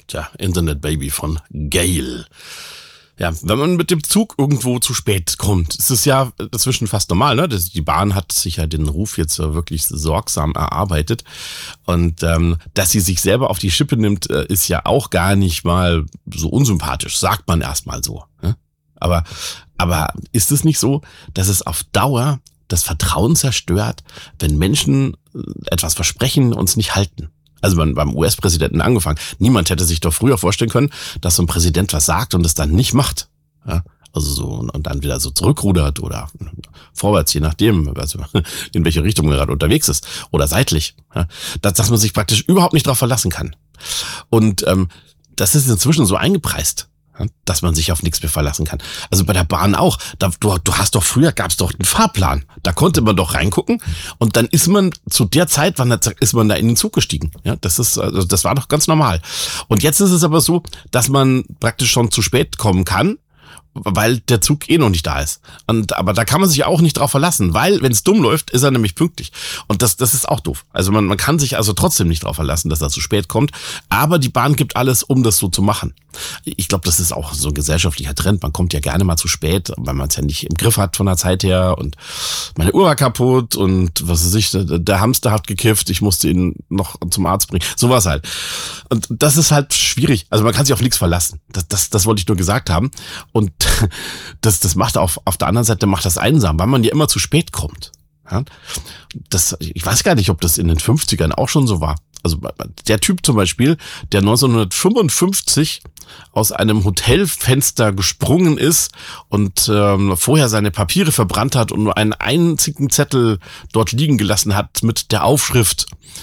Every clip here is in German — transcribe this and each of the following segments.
tja, Internet Baby von Gayle. Ja, wenn man mit dem Zug irgendwo zu spät kommt, ist es ja inzwischen fast normal, ne? Die Bahn hat sich ja den Ruf jetzt wirklich sorgsam erarbeitet. Und dass sie sich selber auf die Schippe nimmt, ist ja auch gar nicht mal so unsympathisch, sagt man erstmal so. Ne? Aber ist es nicht so, dass es auf Dauer das Vertrauen zerstört, wenn Menschen etwas versprechen und es nicht halten? Also beim US-Präsidenten angefangen. Niemand hätte sich doch früher vorstellen können, dass so ein Präsident was sagt und es dann nicht macht. Ja, also so und dann wieder so zurückrudert oder vorwärts, je nachdem, also in welche Richtung man gerade unterwegs ist oder seitlich. Ja, dass man sich praktisch überhaupt nicht darauf verlassen kann. Und das ist inzwischen so eingepreist, dass man sich auf nichts mehr verlassen kann. Also bei der Bahn auch. Du hast doch früher, gab's doch einen Fahrplan. Da konnte man doch reingucken und dann ist man zu der Zeit, ist man da in den Zug gestiegen. Ja, das war doch ganz normal. Und jetzt ist es aber so, dass man praktisch schon zu spät kommen kann, weil der Zug noch nicht da ist. Aber da kann man sich auch nicht drauf verlassen, weil wenn es dumm läuft, ist er nämlich pünktlich. Und das ist auch doof. Also man kann sich also trotzdem nicht drauf verlassen, dass er zu spät kommt. Aber die Bahn gibt alles, um das so zu machen. Ich glaube, das ist auch so ein gesellschaftlicher Trend. Man kommt ja gerne mal zu spät, weil man es ja nicht im Griff hat von der Zeit her. Und meine Uhr war kaputt und was weiß ich, der Hamster hat gekifft. Ich musste ihn noch zum Arzt bringen. Sowas halt. Und das ist halt schwierig. Also man kann sich auf nichts verlassen. Das wollte ich nur gesagt haben. Und das macht auf der anderen Seite macht das einsam, weil man ja immer zu spät kommt. Ja? Ich weiß gar nicht, ob das in den 50ern auch schon so war. Also der Typ zum Beispiel, der 1955 aus einem Hotelfenster gesprungen ist und vorher seine Papiere verbrannt hat und nur einen einzigen Zettel dort liegen gelassen hat mit der Aufschrift: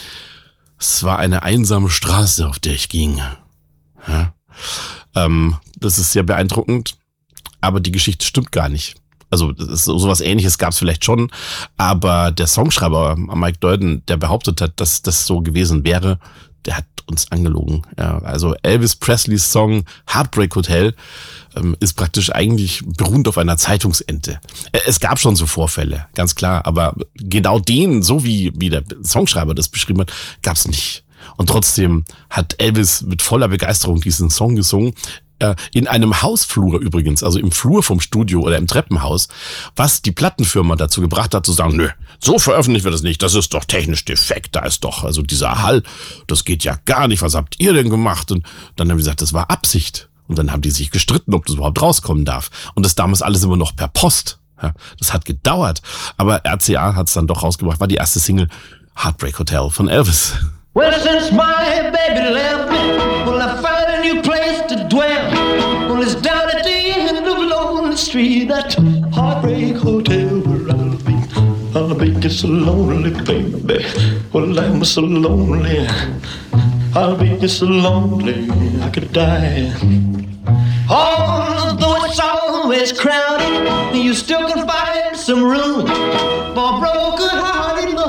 Es war eine einsame Straße, auf der ich ging. Ja? Das ist sehr beeindruckend. Aber die Geschichte stimmt gar nicht. Also sowas Ähnliches gab es vielleicht schon, aber der Songschreiber Mike Deuden, der behauptet hat, dass das so gewesen wäre, der hat uns angelogen. Ja, also Elvis Presleys Song Heartbreak Hotel ist praktisch eigentlich beruhend auf einer Zeitungsente. Es gab schon so Vorfälle, ganz klar, aber genau den, so wie der Songschreiber das beschrieben hat, gab es nicht. Und trotzdem hat Elvis mit voller Begeisterung diesen Song gesungen. In einem Hausflur übrigens, also im Flur vom Studio oder im Treppenhaus, was die Plattenfirma dazu gebracht hat zu sagen, nö, so veröffentlichen wir das nicht, das ist doch technisch defekt, da ist doch, also dieser Hall, das geht ja gar nicht, was habt ihr denn gemacht? Und dann haben die gesagt, das war Absicht. Und dann haben die sich gestritten, ob das überhaupt rauskommen darf. Und das damals alles immer noch per Post. Ja, das hat gedauert, aber RCA hat es dann doch rausgebracht, war die erste Single Heartbreak Hotel von Elvis. Well, since my baby left me, well, I found a new place to dwell. Well, it's down at the end of Lonely Street, that Heartbreak Hotel where I'll be just so lonely, baby. Well, I'm so lonely. I'll be just so lonely, I could die. Although it's always crowded,